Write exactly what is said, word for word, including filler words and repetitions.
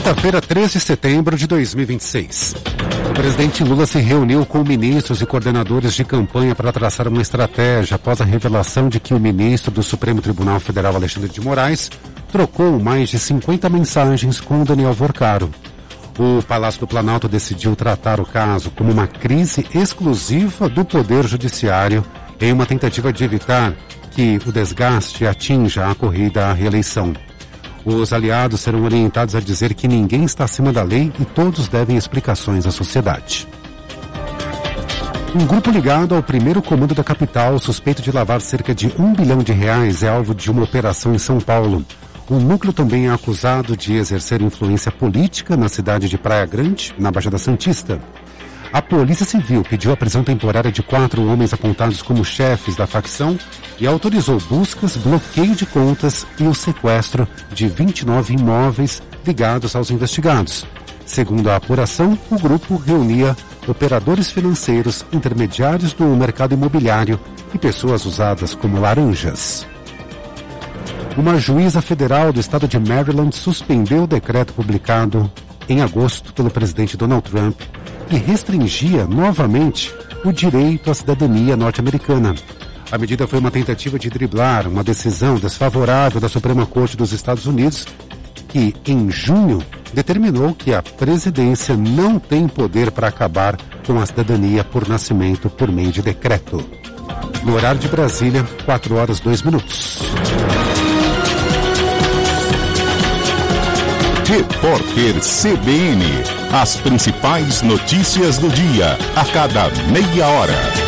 Quinta-feira, treze de setembro de dois mil e vinte e seis. O presidente Lula se reuniu com ministros e coordenadores de campanha para traçar uma estratégia após a revelação de que o ministro do Supremo Tribunal Federal, Alexandre de Moraes, trocou mais de cinquenta mensagens com o Daniel Vorcaro. O Palácio do Planalto decidiu tratar o caso como uma crise exclusiva do Poder Judiciário em uma tentativa de evitar que o desgaste atinja a corrida à reeleição. Os aliados serão orientados a dizer que ninguém está acima da lei e todos devem explicações à sociedade. Um grupo ligado ao primeiro comando da capital, suspeito de lavar cerca de um bilhão de reais, é alvo de uma operação em São Paulo. O núcleo também é acusado de exercer influência política na cidade de Praia Grande, na Baixada Santista. A Polícia Civil pediu a prisão temporária de quatro homens apontados como chefes da facção e autorizou buscas, bloqueio de contas e o sequestro de vinte e nove imóveis ligados aos investigados. Segundo a apuração, o grupo reunia operadores financeiros, intermediários do mercado imobiliário e pessoas usadas como laranjas. Uma juíza federal do estado de Maryland suspendeu o decreto publicado em agosto pelo presidente Donald Trump, que restringia novamente o direito à cidadania norte-americana. A medida foi uma tentativa de driblar uma decisão desfavorável da Suprema Corte dos Estados Unidos, que, em junho, determinou que a presidência não tem poder para acabar com a cidadania por nascimento por meio de decreto. No horário de Brasília, quatro horas e dois minutos. Repórter C B N. As principais notícias do dia, a cada meia hora.